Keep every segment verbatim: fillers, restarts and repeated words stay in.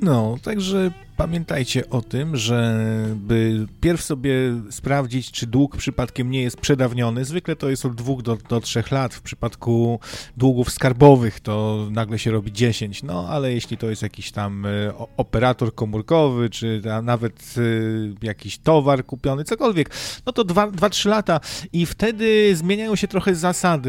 No, także pamiętajcie o tym, żeby pierw sobie sprawdzić, czy dług przypadkiem nie jest przedawniony. Zwykle to jest od dwóch do, do trzech lat. W przypadku długów skarbowych to nagle się robi dziesięć. No, ale jeśli to jest jakiś tam y, operator komórkowy, czy a nawet y, jakiś towar kupiony, cokolwiek, no to dwa trzy lata i wtedy zmieniają się trochę zasady.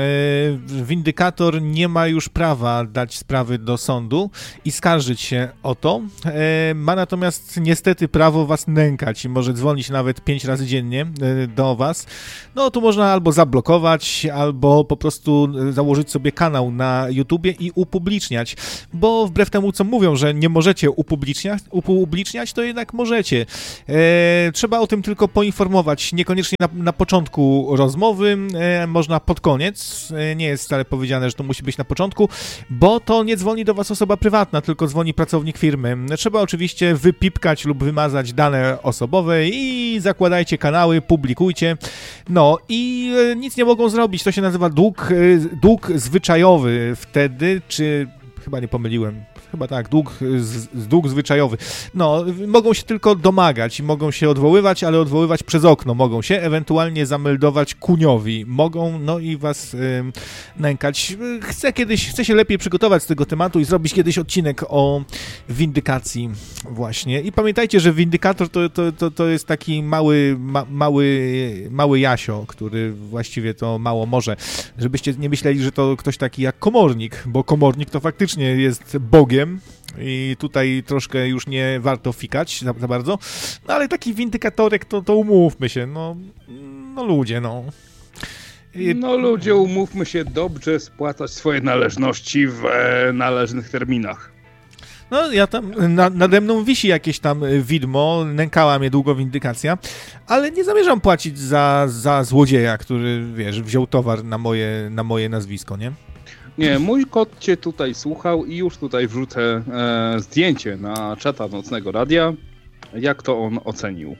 Y, windykator nie ma już prawa dać sprawy do sądu i skarżyć się o to. Y, Ma natomiast niestety prawo was nękać i może dzwonić nawet pięć razy dziennie do was. No tu można albo zablokować, albo po prostu założyć sobie kanał na YouTubie i upubliczniać, bo wbrew temu, co mówią, że nie możecie upubliczniać, upubliczniać to jednak możecie. E, trzeba o tym tylko poinformować, niekoniecznie na, na początku rozmowy, e, można pod koniec, e, nie jest wcale powiedziane, że to musi być na początku, bo to nie dzwoni do was osoba prywatna, tylko dzwoni pracownik firmy. Trzeba oczywiście wypipkać lub wymazać dane osobowe i zakładajcie kanały, publikujcie. No i nic nie mogą zrobić. To się nazywa dług, dług zwyczajowy wtedy, czy chyba nie pomyliłem. Chyba tak, dług, z, dług zwyczajowy. No, mogą się tylko domagać, mogą się odwoływać, ale odwoływać przez okno mogą się, ewentualnie zameldować kuniowi. Mogą, no i was y, nękać. Chcę kiedyś, chcę się lepiej przygotować z tego tematu i zrobić kiedyś odcinek o windykacji właśnie. I pamiętajcie, że windykator to, to, to, to jest taki mały, ma, mały, mały Jasio, który właściwie to mało może. Żebyście nie myśleli, że to ktoś taki jak komornik, bo komornik to faktycznie jest Bogiem, i tutaj troszkę już nie warto fikać za, za bardzo, no ale taki windykatorek to, to umówmy się, no, no ludzie, no. I... No ludzie, umówmy się, dobrze spłacać swoje należności w e, należnych terminach. No ja tam, na, nade mną wisi jakieś tam widmo, nękała mnie długo windykacja, ale nie zamierzam płacić za, za złodzieja, który, wiesz, wziął towar na moje, na moje nazwisko, nie? Nie, mój kot cię tutaj słuchał i już tutaj wrzucę e, zdjęcie na czata Nocnego Radia, jak to on ocenił.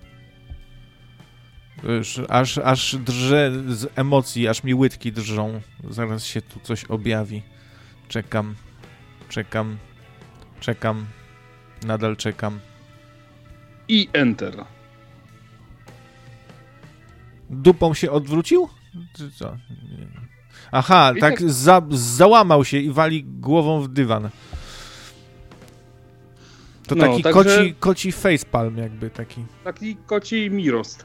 Już, aż, aż drżę z emocji, aż mi łydki drżą. Zaraz się tu coś objawi. Czekam, czekam, czekam, nadal czekam. I enter. Dupą się odwrócił? Czy co? Nie. Aha, tak, tak za, załamał się i wali głową w dywan. To no, taki także... koci, koci facepalm jakby taki. Taki koci mirost.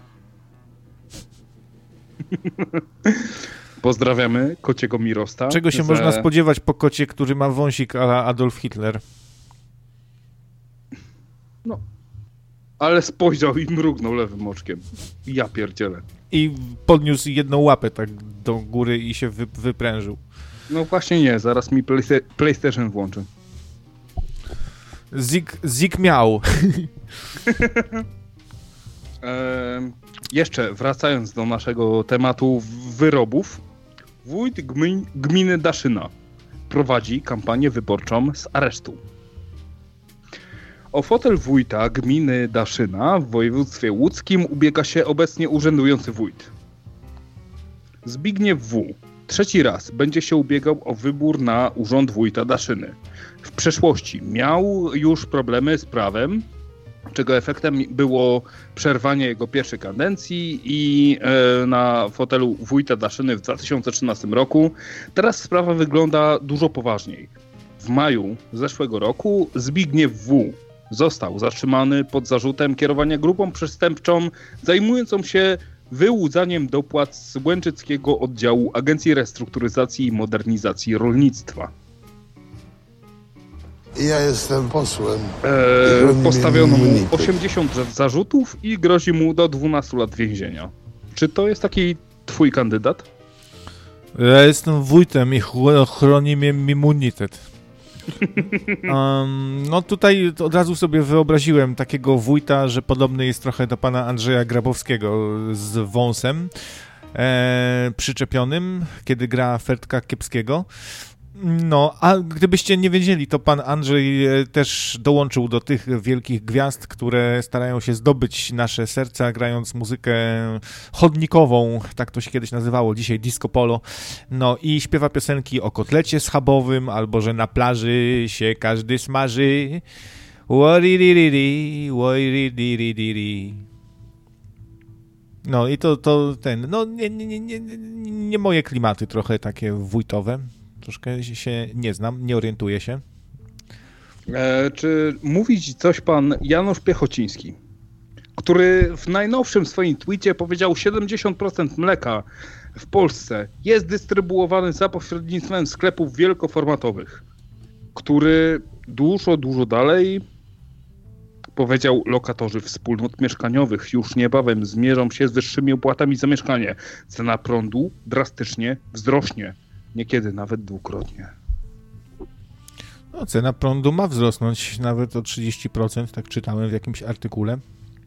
Pozdrawiamy kociego mirosta. Czego się za... można spodziewać po kocie, który ma wąsik a la Adolf Hitler? No, ale spojrzał i mrugnął lewym oczkiem. Ja pierdzielę. I podniósł jedną łapę tak do góry i się wy, wyprężył. No właśnie nie, zaraz mi playsta- PlayStation włączy. Zik, zik miał. e, jeszcze wracając do naszego tematu wyrobów. Wójt gmin, gminy Daszyna prowadzi kampanię wyborczą z aresztu. O fotel wójta gminy Daszyna w województwie łódzkim ubiega się obecnie urzędujący wójt. Zbigniew W. trzeci raz będzie się ubiegał o wybór na urząd wójta Daszyny. W przeszłości miał już problemy z prawem, czego efektem było przerwanie jego pierwszej kadencji i e, na fotelu wójta Daszyny w dwa tysiące trzynastym roku. Teraz sprawa wygląda dużo poważniej. W maju zeszłego roku Zbigniew W. został zatrzymany pod zarzutem kierowania grupą przestępczą zajmującą się wyłudzaniem dopłat z Łęczyckiego Oddziału Agencji Restrukturyzacji i Modernizacji Rolnictwa. Ja jestem posłem. Eee, postawiono mu osiemdziesiąt zarzutów i grozi mu do dwunastu lat więzienia. Czy to jest taki twój kandydat? Ja jestem wójtem i chroni mnie immunitet. Um, no tutaj od razu sobie wyobraziłem takiego wójta, że podobny jest trochę do pana Andrzeja Grabowskiego z wąsem e, przyczepionym, kiedy gra Fertka Kiepskiego. No, a gdybyście nie wiedzieli, to pan Andrzej też dołączył do tych wielkich gwiazd, które starają się zdobyć nasze serca, grając muzykę chodnikową, tak to się kiedyś nazywało, dzisiaj disco polo. No i śpiewa piosenki o kotlecie schabowym, albo że na plaży się każdy smaży. No i to, to ten, no nie, nie, nie, nie moje klimaty trochę takie wójtowe. Troszkę się nie znam, nie orientuję się. E, czy mówi ci coś pan Janusz Piechociński, który w najnowszym swoim tweetie powiedział, siedemdziesiąt procent mleka w Polsce jest dystrybuowany za pośrednictwem sklepów wielkoformatowych, który dużo, dużo dalej powiedział, lokatorzy wspólnot mieszkaniowych już niebawem zmierzą się z wyższymi opłatami za mieszkanie. Cena prądu drastycznie wzrośnie. Niekiedy nawet dwukrotnie. No, cena prądu ma wzrosnąć nawet o trzydzieści procent, tak czytałem w jakimś artykule.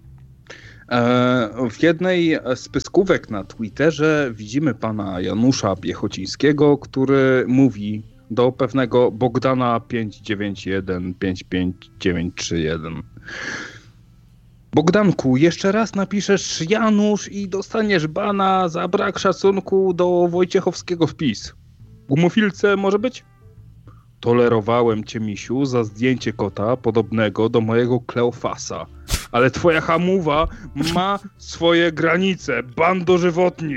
W jednej z pyskówek na Twitterze widzimy pana Janusza Piechocińskiego, który mówi do pewnego Bogdana pięć dziewięć jeden pięć pięć dziewięć trzy jeden. Bogdanku, jeszcze raz napiszesz Janusz i dostaniesz bana za brak szacunku do Wojciechowskiego w PiS. Gumofilce może być? Tolerowałem cię, misiu, za zdjęcie kota podobnego do mojego Kleofasa. Ale twoja hamuwa ma swoje granice. Bando żywotni.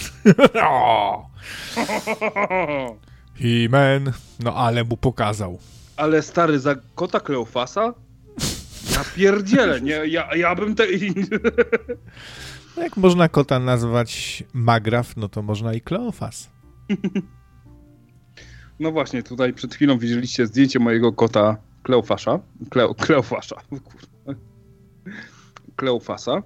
He-Man. No ale mu pokazał. Ale stary, za kota Kleofasa? Ja pierdzielę, nie? Ja, ja bym te... No jak można kota nazwać Magraf, no to można i Kleofas. No właśnie, tutaj przed chwilą widzieliście zdjęcie mojego kota Kleofasza. Kleo, Kleofasza. Kleofasa.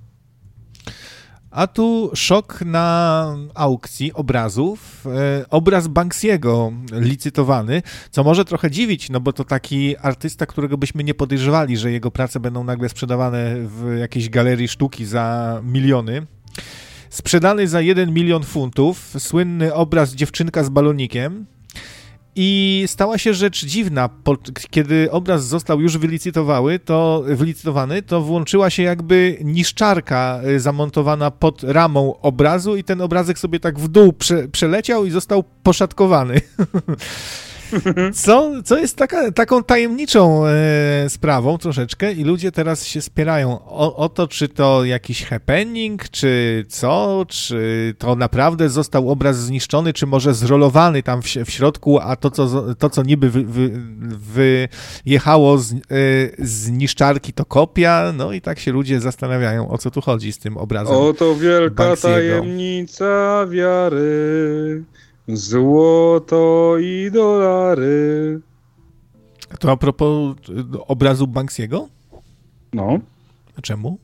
A tu szok na aukcji obrazów. E, obraz Banksiego licytowany, co może trochę dziwić, no bo to taki artysta, którego byśmy nie podejrzewali, że jego prace będą nagle sprzedawane w jakiejś galerii sztuki za miliony. Sprzedany za jeden milion funtów, słynny obraz Dziewczynka z balonikiem. I stała się rzecz dziwna, po, kiedy obraz został już wylicytowały, to, wylicytowany, to włączyła się jakby niszczarka zamontowana pod ramą obrazu i ten obrazek sobie tak w dół prze, przeleciał i został poszatkowany. Co, co jest taka, taką tajemniczą e, sprawą troszeczkę i ludzie teraz się spierają o, o to, czy to jakiś happening, czy co, czy to naprawdę został obraz zniszczony, czy może zrolowany tam w, w środku, a to, co, to, co niby wy, wy, wyjechało z, e, z niszczarki, to kopia, no i tak się ludzie zastanawiają, o co tu chodzi z tym obrazem. Oto wielka Banksiego. Tajemnica wiary. Złoto i dolary. To a propos obrazu Banksiego? No. A czemu?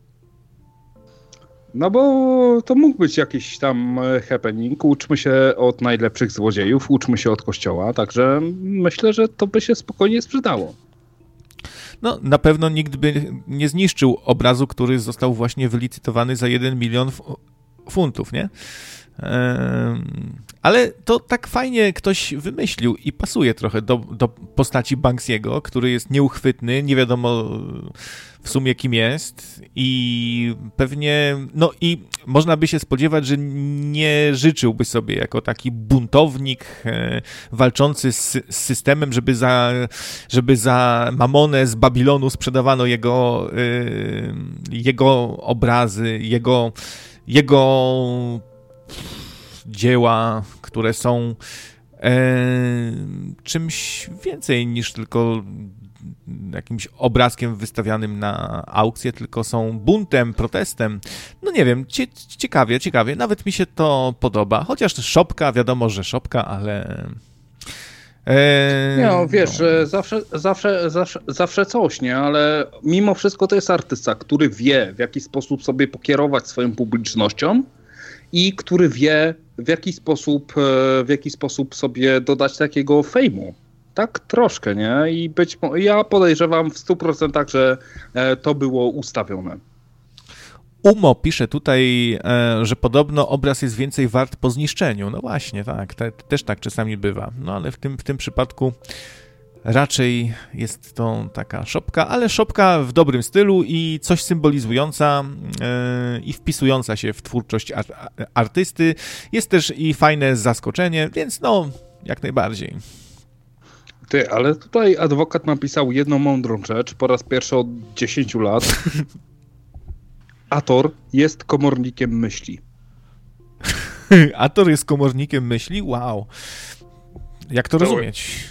No bo to mógł być jakiś tam happening. Uczmy się od najlepszych złodziejów, uczmy się od kościoła, także myślę, że to by się spokojnie sprzedało. No, na pewno nikt by nie zniszczył obrazu, który został właśnie wylicytowany za jeden milion funtów, nie? Ale to tak fajnie ktoś wymyślił i pasuje trochę do, do postaci Banksiego, który jest nieuchwytny, nie wiadomo w sumie kim jest i pewnie, no i można by się spodziewać, że nie życzyłby sobie jako taki buntownik e, walczący z, z systemem, żeby za, żeby za mamonę z Babilonu sprzedawano jego, e, jego obrazy, jego, jego dzieła, które są e, czymś więcej niż tylko jakimś obrazkiem wystawianym na aukcję, tylko są buntem, protestem. No nie wiem, cie, ciekawie, ciekawie. Nawet mi się to podoba. Chociaż szopka, wiadomo, że szopka, ale... E, nie, no, wiesz, no. Zawsze, zawsze, zawsze, zawsze coś, nie? Ale mimo wszystko to jest artysta, który wie, w jaki sposób sobie pokierować swoją publicznością i który wie, w jaki sposób, w jaki sposób sobie dodać takiego fejmu. Tak troszkę, nie? I być, ja podejrzewam w stu procentach, że to było ustawione. Umo pisze tutaj, że podobno obraz jest więcej wart po zniszczeniu. No właśnie, tak, te, też tak czasami bywa. No ale w tym, w tym przypadku raczej jest to taka szopka, ale szopka w dobrym stylu i coś symbolizująca yy, i wpisująca się w twórczość ar- artysty. Jest też i fajne zaskoczenie, więc no, jak najbardziej. Ty, ale tutaj adwokat napisał jedną mądrą rzecz po raz pierwszy od dziesięciu lat. Ator jest komornikiem myśli. Ator jest komornikiem myśli? Wow. Jak to, to rozumieć?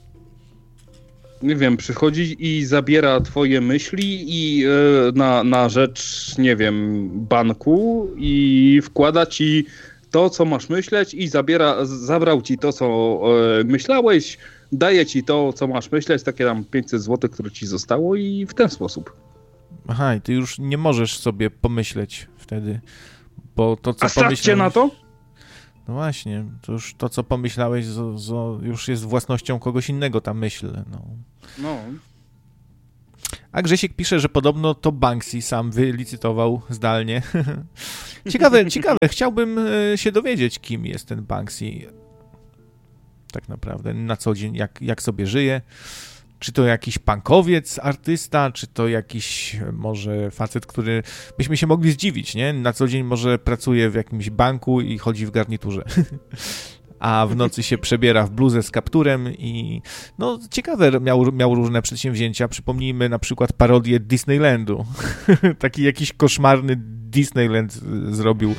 Nie wiem, przychodzi i zabiera twoje myśli i yy, na, na rzecz, nie wiem, banku i wkłada ci to, co masz myśleć i zabiera, zabrał ci to, co yy, myślałeś, daje ci to, co masz myśleć, takie tam pięćset złotych, które ci zostało i w ten sposób. Aha, i ty już nie możesz sobie pomyśleć wtedy, bo to, co A stawcie pomyślałeś... na to? No właśnie, to już to, co pomyślałeś, zo, zo, już jest własnością kogoś innego, ta myśl. No. No. A Grzesiek pisze, że podobno to Banksy sam wylicytował zdalnie. Ciekawe, ciekawe. Chciałbym się dowiedzieć, kim jest ten Banksy. Tak naprawdę, na co dzień, jak, jak sobie żyje. Czy to jakiś punkowiec, artysta, czy to jakiś może facet, który byśmy się mogli zdziwić, nie? Na co dzień może pracuje w jakimś banku i chodzi w garniturze. A w nocy się przebiera w bluzę z kapturem i no ciekawe, miał, miał różne przedsięwzięcia. Przypomnijmy na przykład parodię Disneylandu. Taki jakiś koszmarny Disneyland zrobił.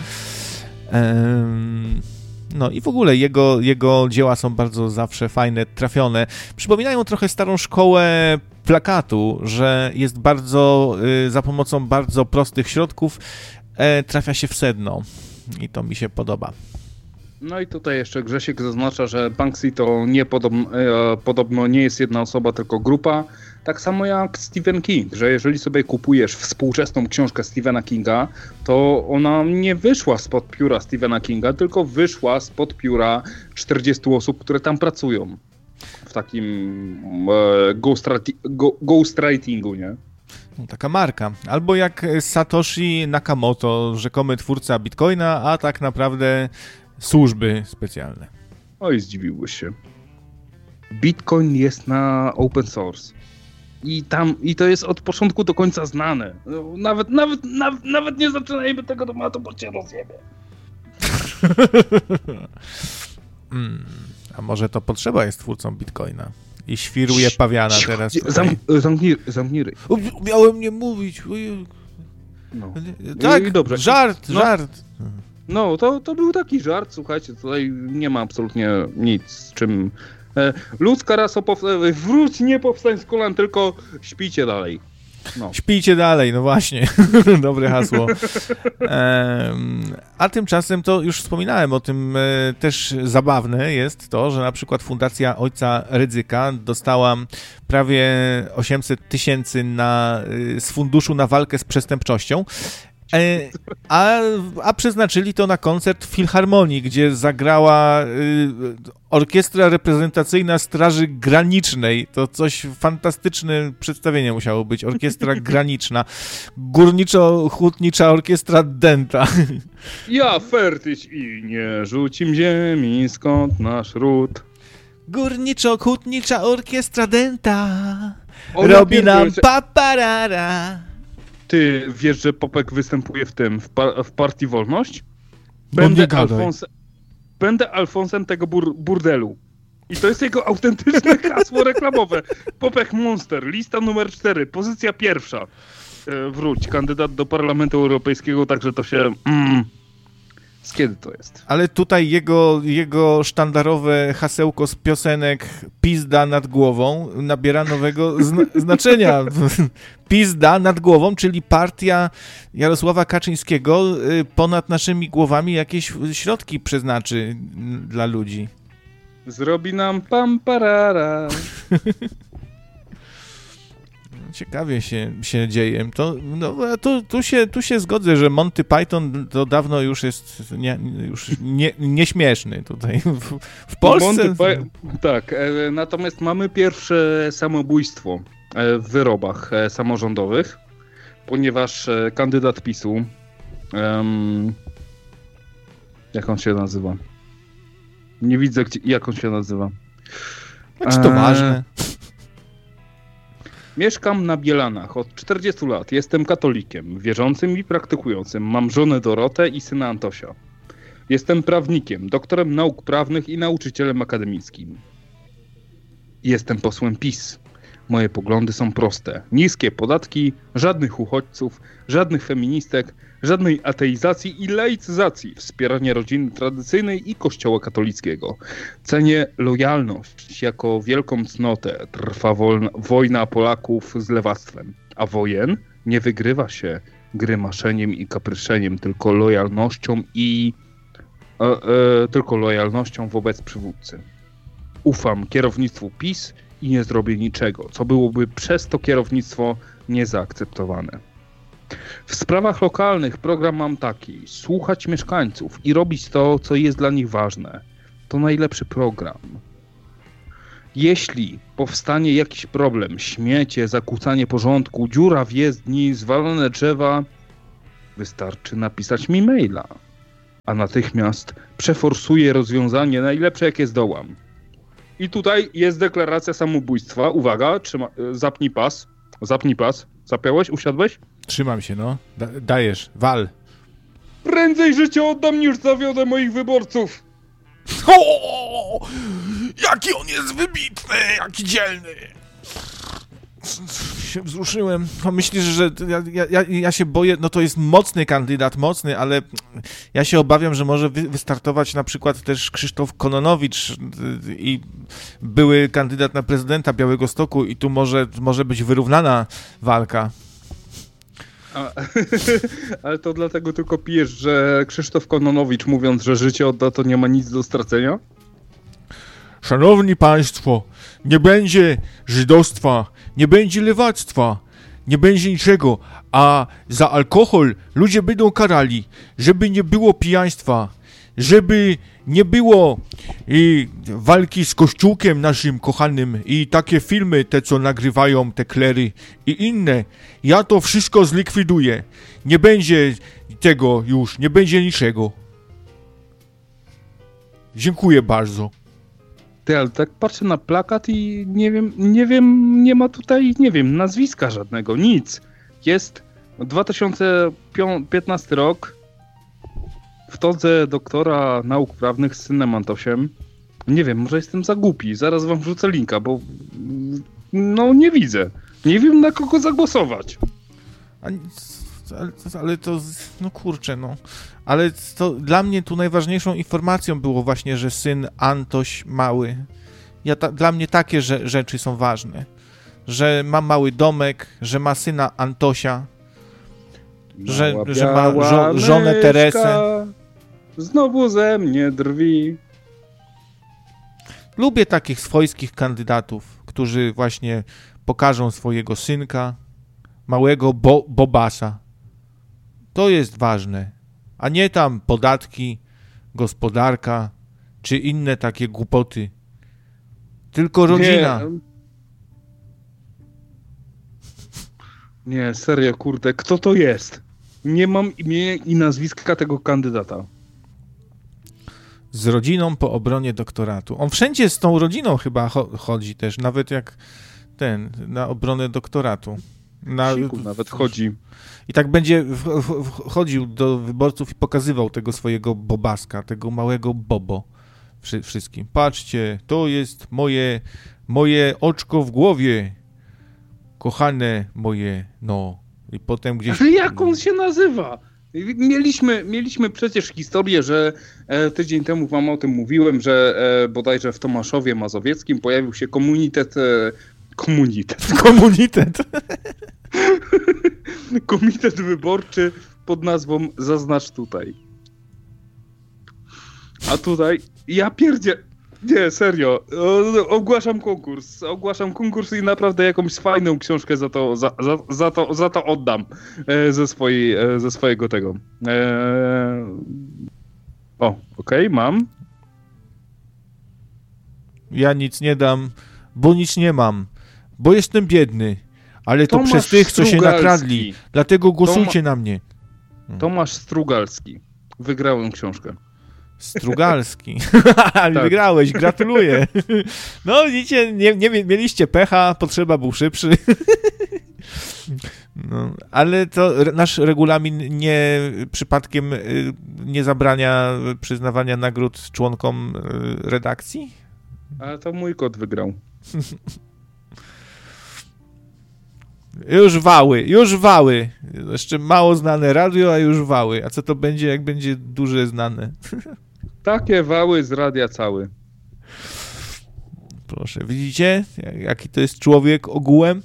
Um... No i w ogóle jego, jego dzieła są bardzo zawsze fajne, trafione. Przypominają trochę starą szkołę plakatu, że jest bardzo, y, za pomocą bardzo prostych środków e, trafia się w sedno. I to mi się podoba. No i tutaj jeszcze Grzesiek zaznacza, że Banksy to nie podobno, e, podobno nie jest jedna osoba, tylko grupa. Tak samo jak Stephen King, że jeżeli sobie kupujesz współczesną książkę Stephena Kinga, to ona nie wyszła spod pióra Stephena Kinga, tylko wyszła spod pióra czterdziestu osób, które tam pracują w takim e, ghostwriting, go, ghostwritingu, nie? No, taka marka. Albo jak Satoshi Nakamoto, rzekomy twórca Bitcoina, a tak naprawdę służby specjalne. Oj, zdziwiłbyś się. Bitcoin jest na open source. I tam, i to jest od początku do końca znane. Nawet, nawet, nawet, nawet nie zaczynajmy tego tematu, bo cię rozjebie. hmm, a może to potrzeba jest twórcą Bitcoina? I świruje pawiana teraz. Zam, zamknij, zamknij ryj. O, miałem nie mówić. No. Tak, I dobrze. żart, no, żart. No, to, to był taki żart, słuchajcie, tutaj nie ma absolutnie nic, z czym... Ludzka rasa, powsta- wróć, nie powstań z kolan, tylko śpijcie dalej. No. Śpijcie dalej, no właśnie. Dobre hasło. Um, a tymczasem to już wspominałem o tym, e, też zabawne jest to, że na przykład Fundacja Ojca Rydzyka dostała prawie osiemset tysięcy na, z funduszu na walkę z przestępczością. A, a przeznaczyli to na koncert w Filharmonii, gdzie zagrała y, orkiestra reprezentacyjna Straży Granicznej. To coś fantastyczne przedstawienie musiało być. Orkiestra graniczna. Górniczo-hutnicza orkiestra Denta. Ja fertyć i nie rzucim ziemi, skąd nasz ród. Górniczo-hutnicza orkiestra Denta robi nam paparara. Ty wiesz, że Popek występuje w tym, w, par- w Partii Wolność? Będę, Alfons- Będę Alfonsem tego bur- burdelu. I to jest jego autentyczne hasło reklamowe. Popek Monster, lista numer cztery, pozycja pierwsza. E, wróć, kandydat do Parlamentu Europejskiego, także to się... Mm, z kiedy to jest? Ale tutaj jego, jego sztandarowe hasełko z piosenek Pizda nad głową nabiera nowego zna- znaczenia. Pizda nad głową, czyli partia Jarosława Kaczyńskiego ponad naszymi głowami jakieś środki przeznaczy dla ludzi. Zrobi nam pam parara. Ciekawie się, się dzieje. To, no, tu, tu, się, tu się zgodzę, że Monty Python to dawno już jest nie, już nie, nieśmieszny tutaj. W, w Polsce... Monty Py- tak, e, natomiast mamy pierwsze samobójstwo e, w wyrobach e, samorządowych, ponieważ e, kandydat PiSu Um, jak on się nazywa? Nie widzę, gdzie, jak on się nazywa. A czy to eee... ważne? Mieszkam na Bielanach od czterdziestu lat. Jestem katolikiem, wierzącym i praktykującym. Mam żonę Dorotę i syna Antosia. Jestem prawnikiem, doktorem nauk prawnych i nauczycielem akademickim. Jestem posłem PiS. Moje poglądy są proste. Niskie podatki, żadnych uchodźców, żadnych feministek, żadnej ateizacji i laicyzacji, wspieranie rodziny tradycyjnej i kościoła katolickiego. Cenię lojalność jako wielką cnotę. Trwa wolna, wojna Polaków z lewactwem, a wojen nie wygrywa się grymaszeniem i kapryszeniem, tylko lojalnością i e, e, tylko lojalnością wobec przywódcy. Ufam kierownictwu PiS i nie zrobię niczego, co byłoby przez to kierownictwo niezaakceptowane. W sprawach lokalnych program mam taki: słuchać mieszkańców i robić to, co jest dla nich ważne. To najlepszy program. Jeśli powstanie jakiś problem, śmiecie, zakłócanie porządku, dziura w jezdni, zwalone drzewa, wystarczy napisać mi maila, a natychmiast przeforsuję rozwiązanie najlepsze, jakie zdołam. I tutaj jest deklaracja samobójstwa. Uwaga, trzyma, zapnij pas. Zapnij pas. Zapiąłeś? Usiadłeś? Trzymam się, no. Da- dajesz. Wal. Prędzej życie oddam, niż zawiodę moich wyborców. O! Jaki on jest wybitny! Jaki dzielny! Się wzruszyłem. Myślisz, że ja, ja, ja się boję, no to jest mocny kandydat, mocny, ale ja się obawiam, że może wy, wystartować na przykład też Krzysztof Kononowicz i były kandydat na prezydenta Białegostoku i tu może, może być wyrównana walka. A, ale to dlatego tylko pijesz, że Krzysztof Kononowicz, mówiąc, że życie odda, to nie ma nic do stracenia? Szanowni Państwo, nie będzie żydostwa, nie będzie lewactwa, nie będzie niczego, a za alkohol ludzie będą karali, żeby nie było pijaństwa, żeby nie było i walki z Kościółkiem naszym kochanym i takie filmy, te co nagrywają te klery i inne. Ja to wszystko zlikwiduję. Nie będzie tego już, nie będzie niczego. Dziękuję bardzo. Ty, ale tak patrzę na plakat i nie wiem, nie wiem, nie ma tutaj, nie wiem, nazwiska żadnego, nic. Jest dwa tysiące piętnasty rok, w todze doktora nauk prawnych z synem Antosiem. Nie wiem, może jestem za głupi, zaraz wam wrzucę linka, bo no nie widzę. Nie wiem, na kogo zagłosować. Ale, ale to, no kurczę, no. Ale to dla mnie tu najważniejszą informacją było właśnie, że syn Antoś mały. Ja ta, dla mnie takie że, rzeczy są ważne. Że ma mały domek, że ma syna Antosia, że, że ma żo, żonę myszka, Teresę. Znowu ze mnie drwi. Lubię takich swojskich kandydatów, którzy właśnie pokażą swojego synka, małego bo, Bobasa. To jest ważne. A nie tam podatki, gospodarka, czy inne takie głupoty. Tylko rodzina. Nie, nie, serio, kurde, kto to jest? Nie mam imienia i nazwiska tego kandydata. Z rodziną po obronie doktoratu. On wszędzie z tą rodziną chyba cho- chodzi też, nawet jak ten, na obronę doktoratu. Na, Siku nawet chodzi. I tak będzie w, w, wchodził do wyborców i pokazywał tego swojego bobaska, tego małego bobo wszy, wszystkim. Patrzcie, to jest moje, moje oczko w głowie, kochane moje, no. I potem gdzieś... Ale jak on się nazywa? Mieliśmy, mieliśmy przecież historię, że e, tydzień temu wam o tym mówiłem, że e, bodajże w Tomaszowie Mazowieckim pojawił się komunitet... E, komunitet. Komunitet. Komitet wyborczy pod nazwą Zaznacz tutaj. A tutaj ja pierdzie... Nie, serio. O, ogłaszam konkurs. Ogłaszam konkurs i naprawdę jakąś fajną książkę za to, za, za, za to, za to oddam e, ze, swojej, e, ze swojego tego. E... O, okej, okay, mam. Ja nic nie dam, bo nic nie mam. Bo jestem biedny. Ale to Tomasz przez tych, co się Strugalski. nakradli. Dlatego głosujcie Toma... na mnie. Tomasz Strugalski. Wygrałem książkę. Strugalski. Tak. Wygrałeś, gratuluję. No widzicie, nie, nie mieliście pecha, potrzeba był szybszy. No, ale to nasz regulamin nie przypadkiem nie zabrania przyznawania nagród członkom redakcji? Ale to mój kot wygrał. Już wały, już wały. Jeszcze mało znane radio, a już wały. A co to będzie, jak będzie duże znane? Takie wały z radia cały. Proszę, widzicie, jaki to jest człowiek ogółem?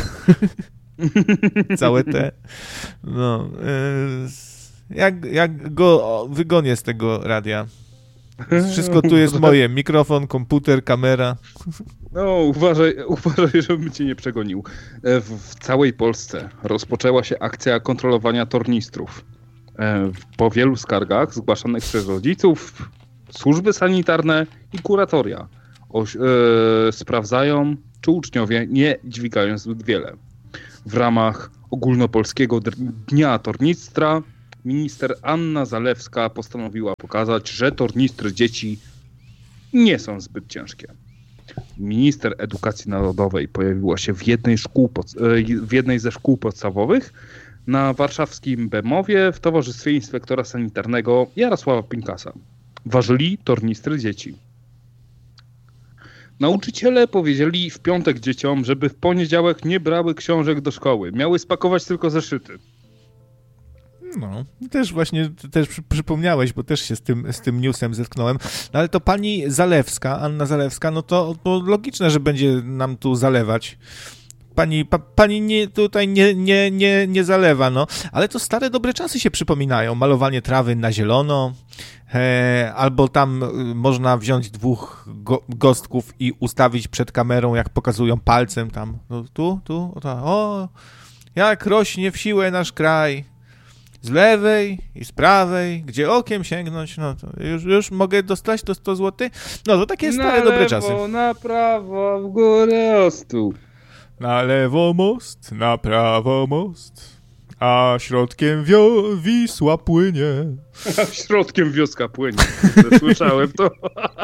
Całe te. No. Jak, jak go wygonię z tego radia? Wszystko tu jest moje. Mikrofon, komputer, kamera. No, uważaj, uważaj, żebym cię nie przegonił. W, w całej Polsce rozpoczęła się akcja kontrolowania tornistrów. Po wielu skargach zgłaszanych przez rodziców, służby sanitarne i kuratoria o, e, sprawdzają, czy uczniowie nie dźwigają zbyt wiele. W ramach ogólnopolskiego Dnia Tornistra minister Anna Zalewska postanowiła pokazać, że tornistry dzieci nie są zbyt ciężkie. Minister Edukacji Narodowej pojawiła się w jednej, szkół, w jednej ze szkół podstawowych na warszawskim Bemowie w towarzystwie inspektora sanitarnego Jarosława Pinkasa. Ważyli tornistry dzieci. Nauczyciele powiedzieli w piątek dzieciom, żeby w poniedziałek nie brały książek do szkoły. Miały spakować tylko zeszyty. No, też właśnie też przy, przypomniałeś, bo też się z tym, z tym newsem zetknąłem. No ale to pani Zalewska, Anna Zalewska, no to, to logiczne, że będzie nam tu zalewać. Pani, pa, pani nie, tutaj nie, nie, nie, nie zalewa, no. Ale to stare, dobre czasy się przypominają. Malowanie trawy na zielono, e, albo tam można wziąć dwóch go, gostków i ustawić przed kamerą, jak pokazują palcem tam. No, tu, tu, o, ta, o, jak rośnie w siłę nasz kraj. Z lewej i z prawej, gdzie okiem sięgnąć, no to już, już mogę dostać to sto złotych? No to takie stare, na dobre lewo, czasy. Na prawo, w górę, ostu. Na lewo most, na prawo most, a środkiem wio- Wisła płynie. Środkiem wioska płynie. Słyszałem to.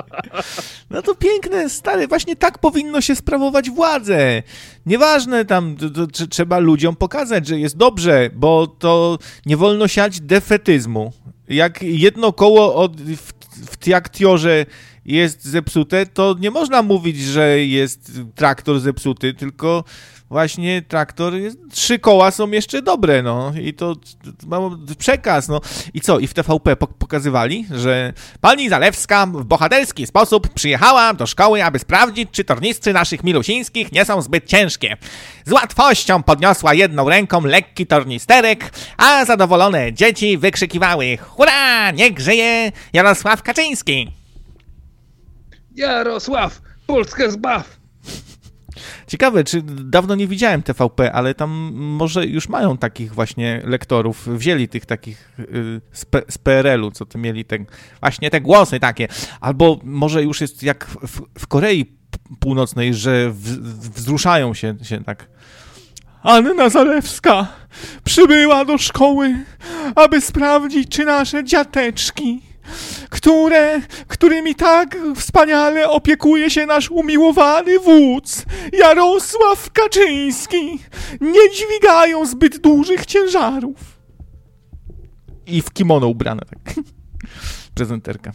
No to piękne, stare, właśnie tak powinno się sprawować władzę. Nieważne tam, to, to, to, trzeba ludziom pokazać, że jest dobrze, bo to nie wolno siać defetyzmu. Jak jedno koło od, w, w traktorze jest zepsute, to nie można mówić, że jest traktor zepsuty, tylko właśnie traktor, jest, trzy koła są jeszcze dobre, no i to, to mam przekaz, no. I co, i w T V P pokazywali, że pani Zalewska w bohaterski sposób przyjechała do szkoły, aby sprawdzić, czy tornistry naszych milusińskich nie są zbyt ciężkie. Z łatwością podniosła jedną ręką lekki tornisterek, a zadowolone dzieci wykrzykiwały: hurra, niech żyje Jarosław Kaczyński! Jarosław, Polskę zbaw! Ciekawe, czy dawno nie widziałem T V P, ale tam może już mają takich właśnie lektorów, wzięli tych takich y, z, P- z P R L-u, co to mieli te, właśnie te głosy takie, albo może już jest jak w, w Korei Północnej, że w, wzruszają się, się tak. Anna Zalewska przybyła do szkoły, aby sprawdzić, czy nasze dziateczki, które, którymi tak wspaniale opiekuje się nasz umiłowany wódz Jarosław Kaczyński, nie dźwigają zbyt dużych ciężarów. I w kimono ubrana, tak. Prezenterka.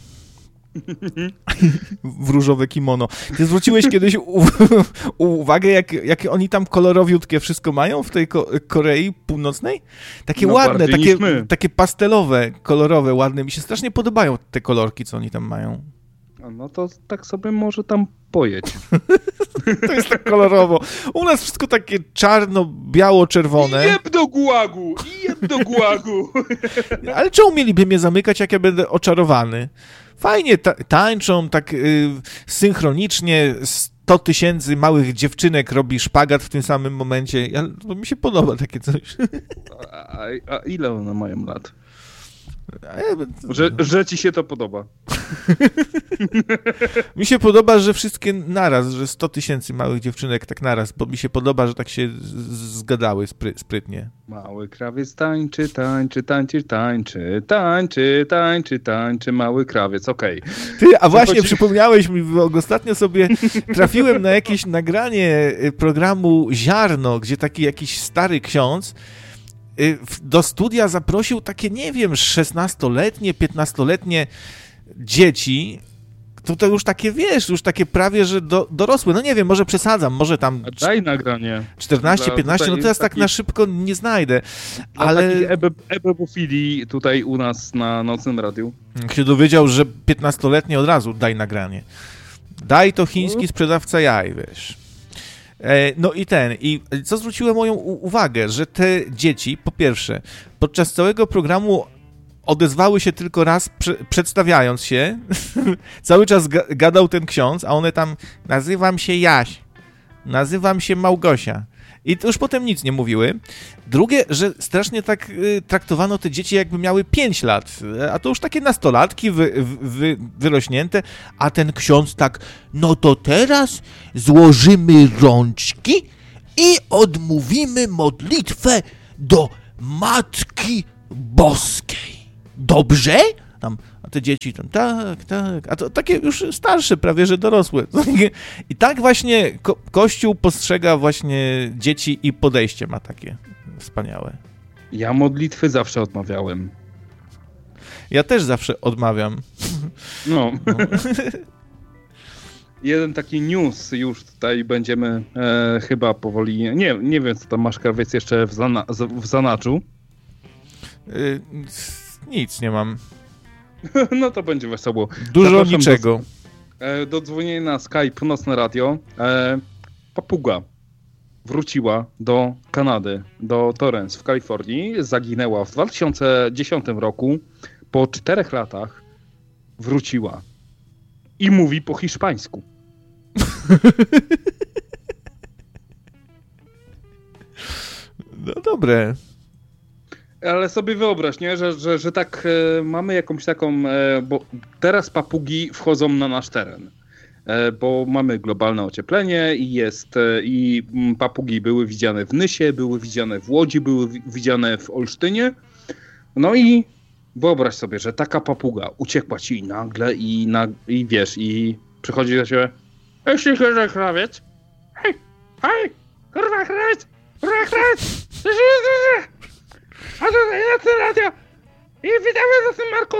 W różowe kimono. Ty zwróciłeś kiedyś u, u, uwagę, jak, jak oni tam kolorowiutkie wszystko mają w tej Ko- Korei Północnej? Takie no ładne, takie, takie pastelowe, kolorowe, ładne. Mi się strasznie podobają te kolorki, co oni tam mają. No to tak sobie może tam pojedź. To jest tak kolorowo. U nas wszystko takie czarno-biało-czerwone. I jeb do gułagu! I jeb do gułagu! Ale czemu mieliby mnie zamykać, jak ja będę oczarowany? Fajnie ta- tańczą, tak y, synchronicznie, sto tysięcy małych dziewczynek robi szpagat w tym samym momencie. Ja, to mi się podoba takie coś. A, a ile one mają lat? Że, że ci się to podoba. Mi się podoba, że wszystkie naraz, że sto tysięcy małych dziewczynek tak naraz, bo mi się podoba, że tak się z- zgadały spry- sprytnie. Mały krawiec tańczy, tańczy, tańczy, tańczy, tańczy, tańczy, tańczy, mały krawiec, okej. Okay. Ty, a właśnie Zachodzi... przypomniałeś mi, bo ostatnio sobie trafiłem na jakieś nagranie programu Ziarno, gdzie taki jakiś stary ksiądz do studia zaprosił takie, nie wiem, szesnastoletnie, piętnastoletnie dzieci, to, to już takie, wiesz, już takie prawie, że do, dorosłe, no nie wiem, może przesadzam, może tam... A daj nagranie. czternaście, piętnaście, no teraz tak na szybko nie znajdę, ale... takich ebebofilii tutaj u nas na Nocnym Radiu. Jak się dowiedział, że piętnastoletnie od razu daj nagranie. Daj to chiński sprzedawca jaj, wiesz. No i ten, i co zwróciło moją uwagę, że te dzieci, po pierwsze, podczas całego programu odezwały się tylko raz, prze, przedstawiając się, cały czas ga, gadał ten ksiądz, a one tam, nazywam się Jaś, nazywam się Małgosia. I to już potem nic nie mówiły. Drugie, że strasznie tak y, traktowano te dzieci, jakby miały pięć lat, a to już takie nastolatki wy, wy, wyrośnięte, a ten ksiądz tak, no to teraz złożymy rączki i odmówimy modlitwę do Matki Boskiej. Dobrze? Tam, a te dzieci tam, tak, tak, a to takie już starsze, prawie że dorosłe. I tak właśnie ko- Kościół postrzega właśnie dzieci i podejście ma takie wspaniałe. Ja modlitwy zawsze odmawiałem. Ja też zawsze odmawiam. No. no. Jeden taki news już tutaj będziemy e, chyba powoli, nie, nie wiem co tam masz, krawiec, jeszcze w, zana- w zanadrzu. Y- nic nie mam. No to będzie wesoło. Dużo Zapraszam niczego. Do, do dzwonienia na Skype, Nocne Radio. E, papuga wróciła do Kanady, do Torrance w Kalifornii. Zaginęła w dwa tysiące dziesiątym roku. Po czterech latach wróciła. I mówi po hiszpańsku. No dobre. Ale sobie wyobraź, nie? Że, że, że tak e, mamy jakąś taką, e, bo teraz papugi wchodzą na nasz teren, e, bo mamy globalne ocieplenie i jest, e, i papugi były widziane w Nysie, były widziane w Łodzi, były w, widziane w Olsztynie. No i wyobraź sobie, że taka papuga uciekła ci nagle i, na, i wiesz, i przychodzi do ciebie, jeśli chodzi krawiec, hej, hej, kurwa krawiec, kurwa krawiec, a tutaj na tym radio i witamy na tym Marku.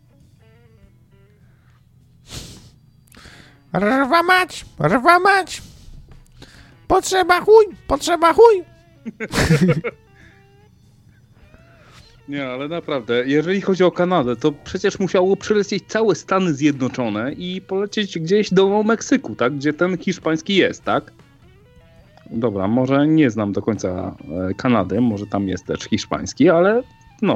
Rwa mać, rwa mać. Potrzeba chuj, potrzeba chuj. Nie, ale naprawdę, jeżeli chodzi o Kanadę, to przecież musiało przylecieć całe Stany Zjednoczone i polecieć gdzieś do Meksyku, tak? Gdzie ten hiszpański jest, tak? Dobra, może nie znam do końca Kanady, może tam jest też hiszpański, ale no.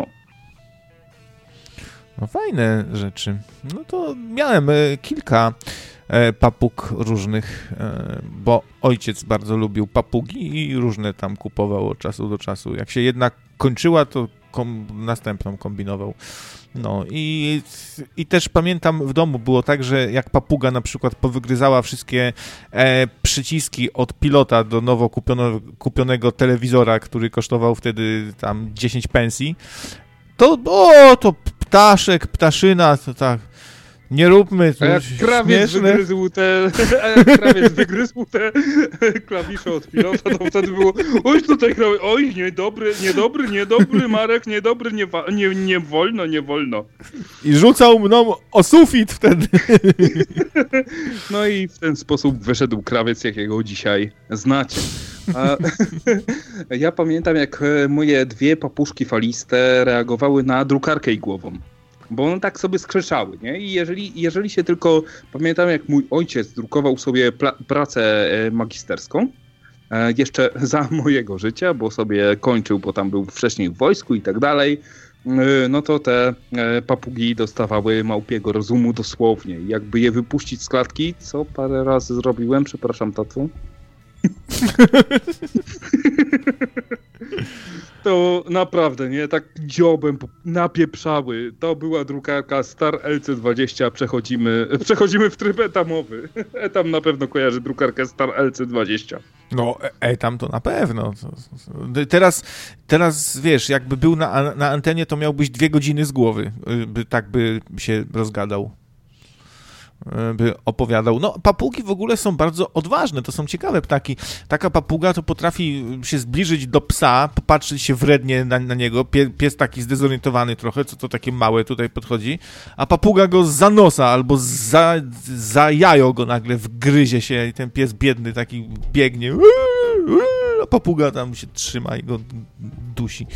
No fajne rzeczy. No to miałem e, kilka e, papug różnych, e, bo ojciec bardzo lubił papugi i różne tam kupował od czasu do czasu. Jak się jedna kończyła, to kom, następną kombinował. No i, i też pamiętam, w domu było tak, że jak papuga na przykład powygryzała wszystkie e, przyciski od pilota do nowo kupiono, kupionego telewizora, który kosztował wtedy tam dziesięć pensji, to o, to ptaszek, ptaszyna, to tak, nie róbmy to. A jak krawiec wygryzł te, a jak krawiec wygryzł te klawisze od pilota, to wtedy było, oj tutaj krawiec, oj niedobry, niedobry, niedobry Marek, niedobry, nie, nie, nie wolno, nie wolno. I rzucał mną o sufit wtedy. No i w ten sposób wyszedł krawiec, jakiego dzisiaj znacie. A, ja pamiętam, jak moje dwie papuszki faliste reagowały na drukarkę igłową. Bo one tak sobie skrzeszały, nie? I jeżeli, jeżeli się tylko... Pamiętam, jak mój ojciec drukował sobie pla- pracę magisterską, e, jeszcze za mojego życia, bo sobie kończył, bo tam był wcześniej w wojsku i tak dalej, e, no to te e, papugi dostawały małpiego rozumu dosłownie. Jakby je wypuścić z klatki, co parę razy zrobiłem, przepraszam, tato. to naprawdę, nie? Tak dziobem napieprzały. To była drukarka Star L C dwadzieścia. Przechodzimy, przechodzimy w tryb etamowy. Etam na pewno kojarzy drukarkę Star L C dwadzieścia. No, Etam to na pewno. Teraz, teraz wiesz, jakby był na, na antenie, to miałbyś dwie godziny z głowy, by tak by się rozgadał, by opowiadał. No, papugi w ogóle są bardzo odważne, to są ciekawe ptaki. Taka papuga to potrafi się zbliżyć do psa, popatrzeć się wrednie na, na niego, Pie, pies taki zdezorientowany trochę, co to takie małe tutaj podchodzi, a papuga go za nosa albo za, za jajo go nagle wgryzie się i ten pies biedny taki biegnie, a papuga tam się trzyma i go dusi.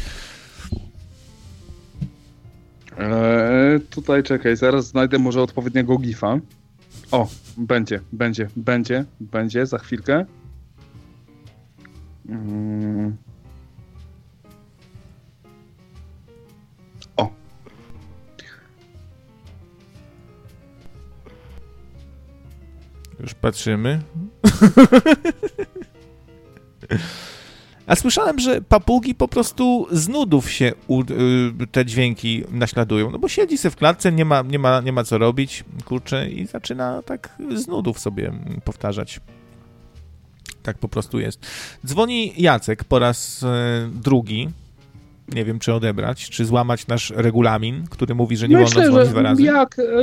Eee, tutaj czekaj, zaraz znajdę może odpowiedniego gifa. O, będzie, będzie, będzie, będzie, za chwilkę. Mm. O. Już patrzymy. A słyszałem, że papugi po prostu z nudów się u, y, te dźwięki naśladują, no bo siedzi se w klatce, nie ma, nie ma, nie ma co robić, kurczę, i zaczyna tak z nudów sobie powtarzać. Tak po prostu jest. Dzwoni Jacek po raz y, drugi. Nie wiem, czy odebrać, czy złamać nasz regulamin, który mówi, że nie Myślę, wolno dzwonić że dwa razy. Jak,